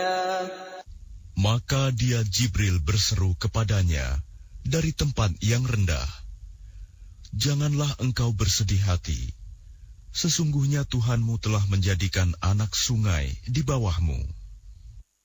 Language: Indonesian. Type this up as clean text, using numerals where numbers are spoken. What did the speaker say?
Maka dia Jibril berseru kepadanya dari tempat yang rendah, "Janganlah engkau bersedih hati. Sesungguhnya Tuhanmu telah menjadikan anak sungai di bawahmu."